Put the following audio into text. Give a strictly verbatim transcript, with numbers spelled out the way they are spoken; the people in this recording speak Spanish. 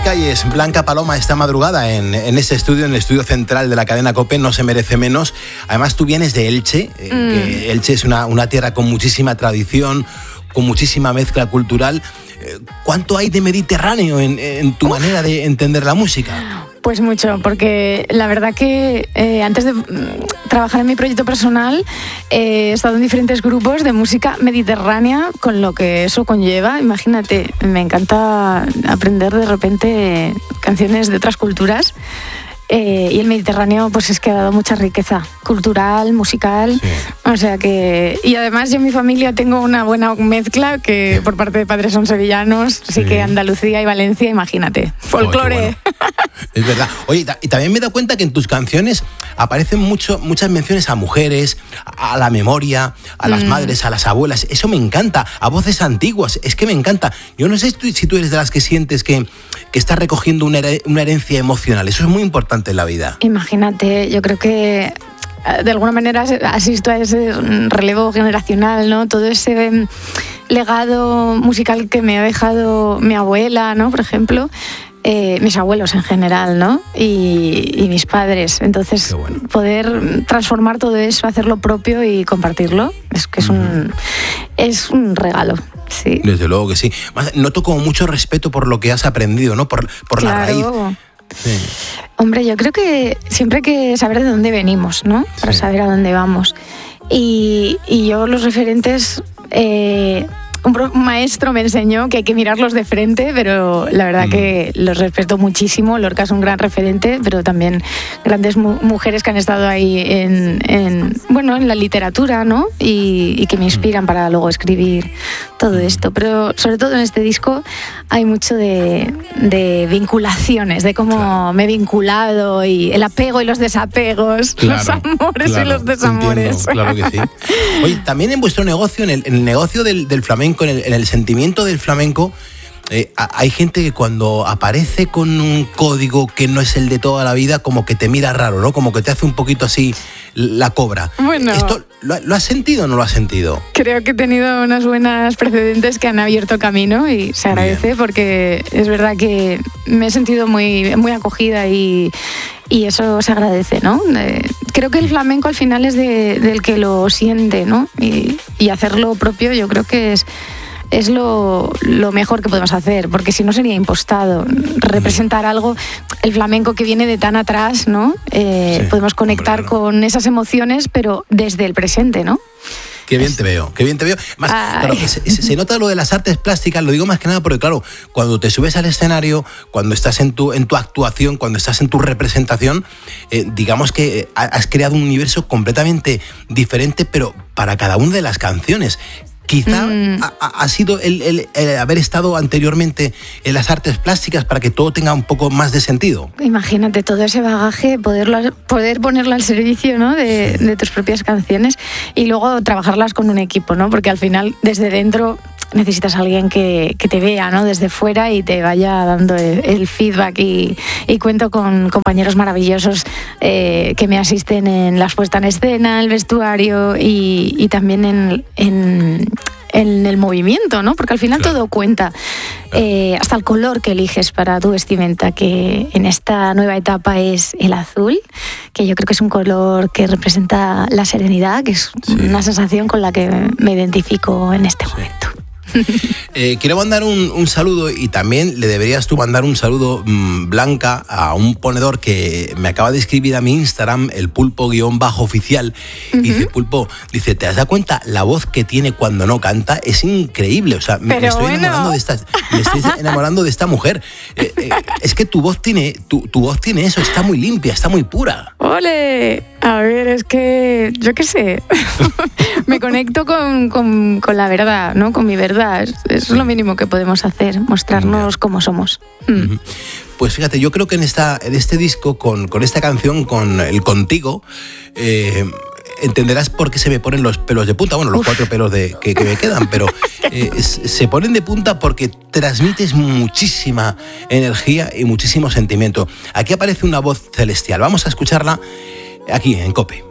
calles, Blanca Paloma, esta madrugada en, en este estudio, en el estudio central de la cadena COPE, no se merece menos. Además, tú vienes de Elche, eh, mm. que Elche es una, una tierra con muchísima tradición, con muchísima mezcla cultural. ¿Cuánto hay de mediterráneo en, en tu Uf. manera de entender la música? Pues mucho, porque la verdad que eh, antes de trabajar en mi proyecto personal eh, he estado en diferentes grupos de música mediterránea, con lo que eso conlleva. Imagínate, me encanta aprender de repente canciones de otras culturas. Eh, y el Mediterráneo pues es que ha dado mucha riqueza cultural, musical, sí. O sea que... Y además yo en mi familia tengo una buena mezcla, que por parte de padres son sevillanos, así sí. que Andalucía y Valencia, imagínate, folclore. Oh, bueno. Es verdad. Oye, y también me he dado cuenta que en tus canciones aparecen mucho, muchas menciones a mujeres, a la memoria, a las mm. madres, a las abuelas. Eso me encanta, a voces antiguas, es que me encanta. Yo no sé si tú eres de las que sientes que, que estás recogiendo una, her- una herencia emocional, eso es muy importante en la vida. Imagínate, yo creo que de alguna manera asisto a ese relevo generacional, ¿no? Todo ese legado musical que me ha dejado mi abuela, ¿no? Por ejemplo, eh, mis abuelos en general, ¿no? Y, y mis padres. Entonces, bueno. poder transformar todo eso, hacerlo propio y compartirlo, es que es uh-huh. un es un regalo. Sí. Desde luego que sí. Noto como mucho respeto por lo que has aprendido, ¿no? Por, por claro. la raíz. Sí. Hombre, yo creo que siempre hay que saber de dónde venimos, ¿no? Para sí. saber a dónde vamos. Y, y yo los referentes... Eh, un, pro, un maestro me enseñó que hay que mirarlos de frente, pero la verdad mm. que los respeto muchísimo. Lorca es un gran referente, pero también grandes mu- mujeres que han estado ahí en, en, bueno, en la literatura, ¿no? Y, y que me inspiran para luego escribir todo esto. Pero sobre todo en este disco hay mucho de, de vinculaciones, de cómo claro. me he vinculado y el apego y los desapegos, claro, los amores claro, y los desamores. Entiendo, claro que sí. Oye, también en vuestro negocio, en el, en el negocio del, del flamenco, en el, en el sentimiento del flamenco, eh, hay gente que cuando aparece con un código que no es el de toda la vida, como que te mira raro, ¿no? Como que te hace un poquito así la cobra. Bueno, ¿Esto lo, lo has sentido o no lo has sentido? Creo que he tenido unas buenas precedentes que han abierto camino y se agradece. Bien. Porque es verdad que me he sentido muy, muy acogida y... Y eso se agradece, ¿no? Eh, creo que el flamenco al final es de, del que lo siente, ¿no? Y, y hacerlo propio yo creo que es, es lo, lo mejor que podemos hacer, porque si no sería impostado. Representar algo, el flamenco que viene de tan atrás, ¿no? Eh, sí, podemos conectar hombre, no. con esas emociones, pero desde el presente, ¿no? Qué bien te veo, qué bien te veo. Más, claro, se, se nota lo de las artes plásticas, lo digo más que nada porque, claro, cuando te subes al escenario, cuando estás en tu, en tu actuación, cuando estás en tu representación, eh, digamos que has creado un universo completamente diferente, pero para cada una de las canciones. Quizá mm. ha, ha sido el, el, el haber estado anteriormente en las artes plásticas para que todo tenga un poco más de sentido. Imagínate todo ese bagaje, poderlo, poder ponerlo al servicio, ¿no? de, sí. de tus propias canciones y luego trabajarlas con un equipo, ¿no? Porque al final desde dentro necesitas a alguien que, que te vea, ¿no? Desde fuera y te vaya dando el, el feedback y, y cuento con compañeros maravillosos eh, que me asisten en la puesta en escena, el vestuario y, y también en, en, en el movimiento, ¿no? Porque al final claro. todo cuenta. Eh, hasta el color que eliges para tu vestimenta, que en esta nueva etapa es el azul, que yo creo que es un color que representa la serenidad, que es sí. una sensación con la que me identifico en este sí. momento. Eh, quiero mandar un, un saludo y también le deberías tú mandar un saludo, mmm, Blanca, a un ponedor que me acaba de escribir a mi Instagram, el pulpo-oficial. Uh-huh. Y dice, Pulpo, dice, ¿te has dado cuenta? La voz que tiene cuando no canta es increíble. O sea, me, me, estoy bueno. enamorando de esta, me estoy enamorando de esta mujer. Eh, eh, es que tu voz tiene, tu, tu voz tiene eso, está muy limpia, está muy pura. ¡Ole! A ver, es que, yo qué sé, me conecto con, con, con la verdad, ¿no? Con mi verdad. Es, es lo mínimo que podemos hacer, mostrarnos yeah. como somos. Mm. Pues fíjate, yo creo que en, esta, en este disco, con, con esta canción, con el Contigo, eh, entenderás por qué se me ponen los pelos de punta. Bueno, los Uf. cuatro pelos de, que, que me quedan, pero eh, se ponen de punta porque transmites muchísima energía y muchísimo sentimiento. Aquí aparece una voz celestial. Vamos a escucharla aquí en COPE.